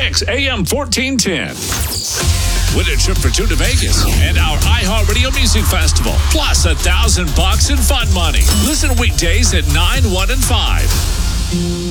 Kicks AM 1410. Win a trip for two to Vegas and our iHeartRadio Music Festival, plus $1,000 in fun money. Listen weekdays at 9, 1, and 5.